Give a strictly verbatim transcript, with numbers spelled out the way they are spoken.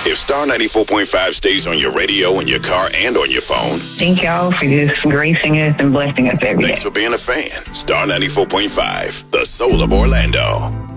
If Star ninety-four point five stays on your radio, in your car, and on your phone. Thank y'all for just gracing us and blessing us every day. Thanks for being a fan. Star ninety-four point five, the soul of Orlando.